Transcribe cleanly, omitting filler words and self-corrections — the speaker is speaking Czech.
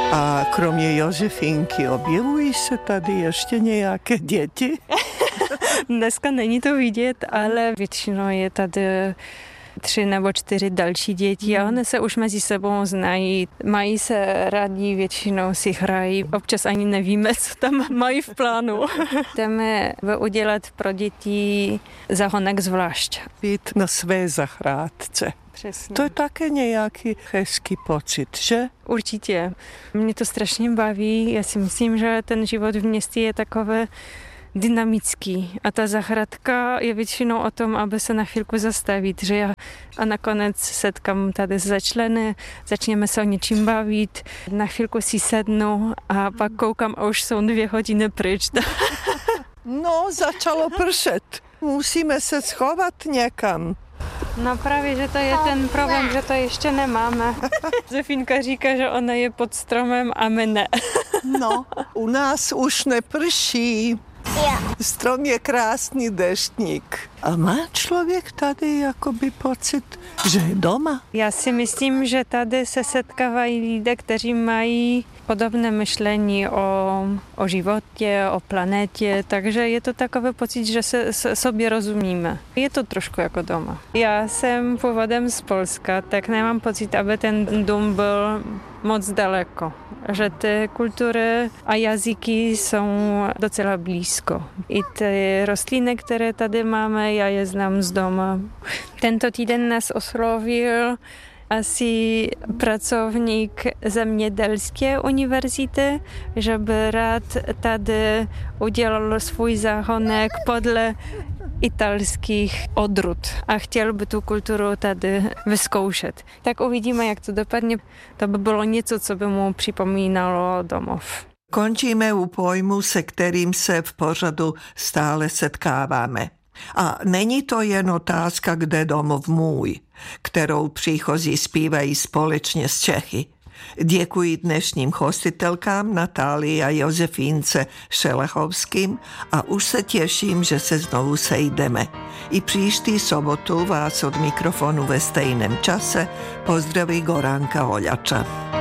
A kromě Josefínky objevují se tady ještě nějaké děti? Dneska není to vidět, ale většinou je tady 3 nebo 4 další děti a one se už mezi sebou znají, mají se rádi, většinou si hrají, občas ani nevíme, co tam mají v plánu. Chceme udělat pro děti záhonek zvlášť. Být na své zahrádce. Přesně. To je také nějaký hezký pocit, že? Určitě. Mě to strašně baví. Já si myslím, že ten život v městě je takové dynamický. A ta zahradka je většinou o tom, aby se na chvilku zastavit, že já a nakonec setkám tady se členy, začneme se o něčím bavit, na chvilku si sednu a pak koukám a už jsou 2 hodiny pryč. No, začalo pršet. Musíme se schovat někam. No právě, že to je ten problém, že to ještě nemáme. Zefínka říká, že ona je pod stromem a my ne. No, u nás už neprší. Strom je krásný deštník. A má člověk tady jakoby pocit, že je doma? Já si myslím, že tady se setkávají lidé, kteří mají podobné myšlení o životě, o planetě, takže je to takový pocit, že se sobě rozumíme. Je to trošku jako doma. Já jsem původem z Polska, tak nemám pocit, aby ten dům byl moc daleko. Že ty kultury a jazyky jsou docela blízko. I ty rostliny, které tady máme, já je znám z doma. Tento týden nás oslovil asi pracovník zemědělské univerzity, že by rád tady udělal svůj záhonek podle italských odrůd a chtěl by tu kulturu tady vyzkoušet. Tak uvidíme, jak to dopadne. To by bylo něco, co by mu připomínalo domov. Končíme u pojmu, se kterým se v pořadu stále setkáváme. A není to jen otázka, kde domov můj, kterou příchozí zpívají společně s Čechy. Děkuji dnešním hostitelkám Natálii a Josefínce Šelachovským a už se těším, že se znovu sejdeme. I příští sobotu vás od mikrofonu ve stejném čase pozdraví Goranka Oljača.